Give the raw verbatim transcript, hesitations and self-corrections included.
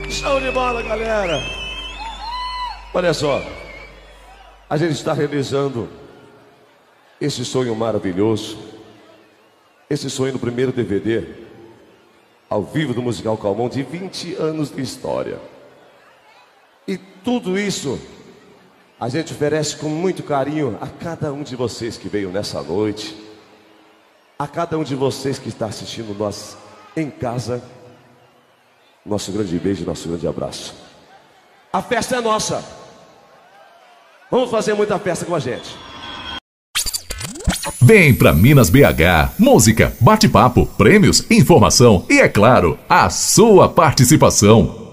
Show de bola, galera. Olha só, a gente está realizando esse sonho maravilhoso, esse sonho no primeiro D V D ao vivo do Musical Calmon, de vinte anos de história. E tudo isso a gente oferece com muito carinho a cada um de vocês que veio nessa noite, a cada um de vocês que está assistindo nós em casa. Nosso grande beijo, nosso grande abraço. A festa é nossa. Vamos fazer muita festa com a gente. Vem pra Minas B H, música, bate-papo, prêmios, informação e, é claro, a sua participação.